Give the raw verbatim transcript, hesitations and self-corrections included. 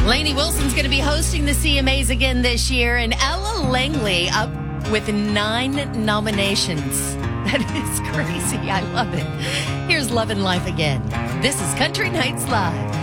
Lainey Wilson's going to be hosting the C M As again this year, and Ella Langley up with nine nominations. That is crazy. I love it. Here's Love and Life again. This is Country Nights Live.